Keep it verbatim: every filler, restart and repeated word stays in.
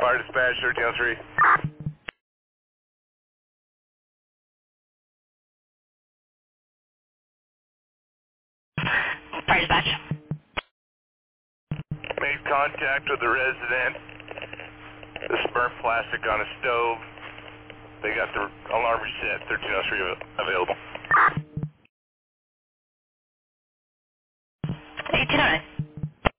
Fire dispatch, thirteen oh three. Fire dispatch. Made contact with the resident. There's burnt plastic on a stove. They got the alarm reset, thirteen oh three available. eighteen oh nine.